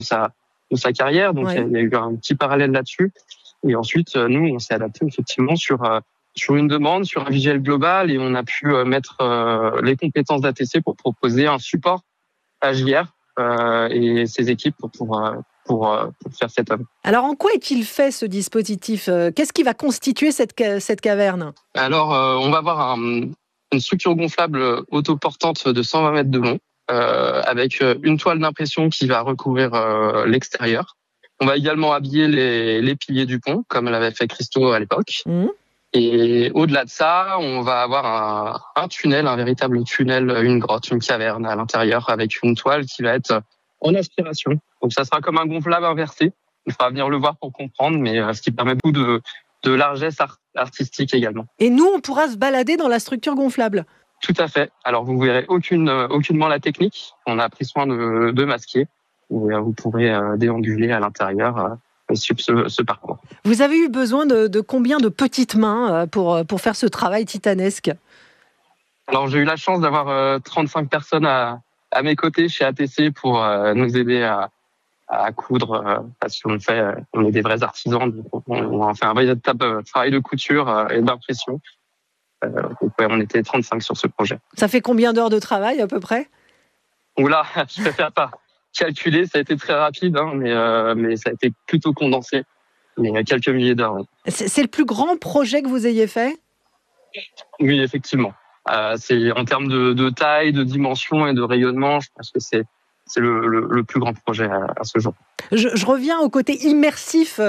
de sa carrière. Donc, Ouais. il y a eu un petit parallèle là-dessus. Et ensuite, nous, on s'est adapté effectivement sur une demande, sur un visuel global, et on a pu mettre les compétences d'ATC pour proposer un support à JR et ses équipes pour faire cette œuvre. Alors, en quoi est-il fait ce dispositif ? Qu'est-ce qui va constituer cette caverne ? Alors, on va avoir une structure gonflable autoportante de 120 mètres de long, avec une toile d'impression qui va recouvrir l'extérieur. On va également habiller les piliers du pont, comme l'avait fait Christo à l'époque. Et au-delà de ça, on va avoir un tunnel, un véritable tunnel, une grotte, une caverne à l'intérieur, avec une toile qui va être en aspiration. Donc ça sera comme un gonflable inversé. Il faudra venir le voir pour comprendre, mais ce qui permet beaucoup de largesse artistique également. Et nous, on pourra se balader dans la structure gonflable ? Tout à fait. Alors vous verrez aucunement la technique. On a pris soin de masquer. Vous pourrez déambuler à l'intérieur suivre ce parcours. Vous avez eu besoin de combien de petites mains pour faire ce travail titanesque ? Alors j'ai eu la chance d'avoir 35 personnes à mes côtés chez ATC pour nous aider à coudre, parce qu'on on est des vrais artisans, donc on fait un véritable travail de couture et d'impression. Donc on était 35 sur ce projet. Ça fait combien d'heures de travail à peu près ? Oula, je préfère pas calculer, ça a été très rapide, mais ça a été plutôt condensé. Mais quelques milliers d'heures. Oui. C'est le plus grand projet que vous ayez fait ? Oui, effectivement. C'est en termes de taille, de dimension et de rayonnement, je pense que c'est le plus grand projet à ce jour. Je reviens au côté immersif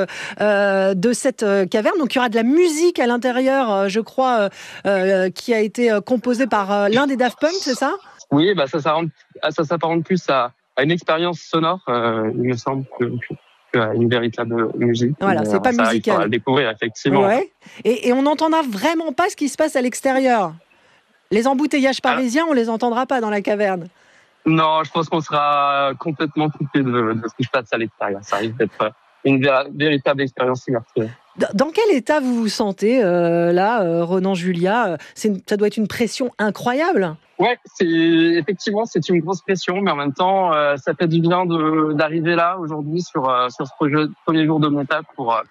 de cette caverne. Donc, il y aura de la musique à l'intérieur, je crois, qui a été composée par l'un des Daft Punk, c'est ça ? Oui, ça s'apparente plus à une expérience sonore, il me semble, qu'à une véritable musique. Voilà, c'est pas musical. Il faudra le découvrir, effectivement. Ouais. Et on n'entendra vraiment pas ce qui se passe à l'extérieur. Les embouteillages parisiens, on les entendra pas dans la caverne. Non, je pense qu'on sera complètement coupé de ce qui se passe à l'extérieur. Ça risque d'être une véritable expérience immersive. Dans quel état vous vous sentez là, Ronan Julia ? Ça doit être une pression incroyable. Ouais, c'est une grosse pression, mais en même temps, ça fait du bien d'arriver là aujourd'hui sur ce premier jour de montage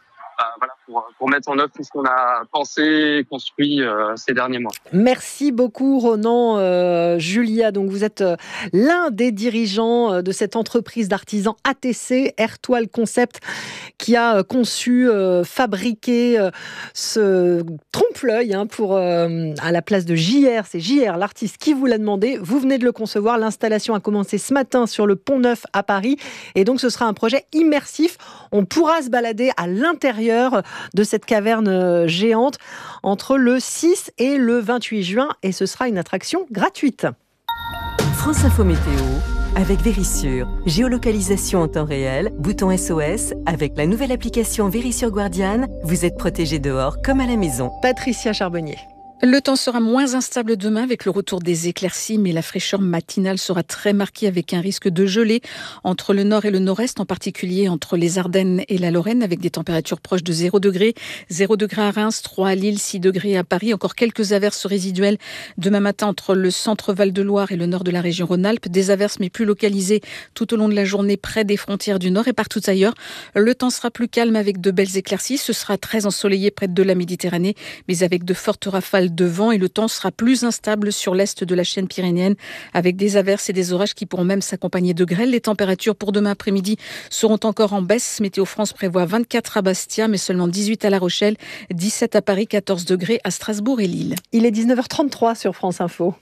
pour mettre en œuvre tout ce qu'on a pensé et construit ces derniers mois. Merci beaucoup Ronan Julia. Donc vous êtes l'un des dirigeants de cette entreprise d'artisans ATC, Airtoile Concept, qui a conçu, fabriqué ce trompe-l'œil pour à la place de JR. C'est JR, l'artiste, qui vous l'a demandé. Vous venez de le concevoir. L'installation a commencé ce matin sur le Pont Neuf à Paris. Et donc ce sera un projet immersif. On pourra se balader à l'intérieur de cette caverne géante entre le 6 et le 28 juin et ce sera une attraction gratuite. France Info Météo avec Vérissure. Géolocalisation en temps réel, bouton SOS. Avec la nouvelle application Vérissure Guardian, vous êtes protégé dehors comme à la maison. Patricia Charbonnier. Le temps sera moins instable demain avec le retour des éclaircies, mais la fraîcheur matinale sera très marquée avec un risque de gelée entre le nord et le nord-est, en particulier entre les Ardennes et la Lorraine, avec des températures proches de 0 degré. 0 degré à Reims, 3 à Lille, 6 degrés à Paris. Encore quelques averses résiduelles demain matin entre le centre Val-de-Loire et le nord de la région Rhône-Alpes. Des averses, mais plus localisées tout au long de la journée près des frontières du nord et partout ailleurs. Le temps sera plus calme avec de belles éclaircies. Ce sera très ensoleillé près de la Méditerranée, mais avec de fortes rafales de vent, et le temps sera plus instable sur l'est de la chaîne pyrénéenne avec des averses et des orages qui pourront même s'accompagner de grêle. Les températures pour demain après-midi seront encore en baisse. Météo France prévoit 24 à Bastia, mais seulement 18 à La Rochelle, 17 à Paris, 14 degrés à Strasbourg et Lille. Il est 19h33 sur France Info.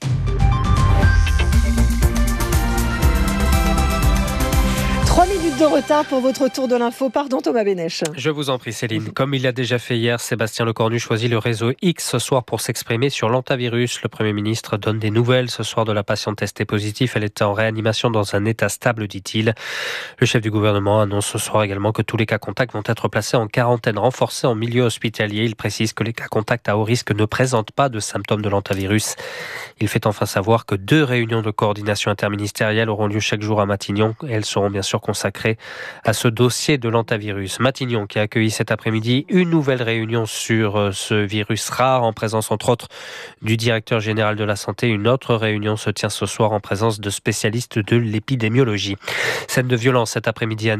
De retard pour votre tour de l'info. Pardon Thomas Bénèche. Je vous en prie Céline. Comme il l'a déjà fait hier, Sébastien Lecornu choisit le réseau X ce soir pour s'exprimer sur l'hantavirus. Le Premier ministre donne des nouvelles ce soir de la patiente testée positive. Elle est en réanimation dans un état stable, dit-il. Le chef du gouvernement annonce ce soir également que tous les cas contacts vont être placés en quarantaine renforcée en milieu hospitalier. Il précise que les cas contacts à haut risque ne présentent pas de symptômes de l'hantavirus. Il fait enfin savoir que 2 réunions de coordination interministérielle auront lieu chaque jour à Matignon. Elles seront bien sûr consacrée à ce dossier de l'hantavirus. Matignon qui a accueilli cet après-midi une nouvelle réunion sur ce virus rare en présence entre autres du directeur général de la santé. Une autre réunion se tient ce soir en présence de spécialistes de l'épidémiologie. Scène de violence cet après-midi à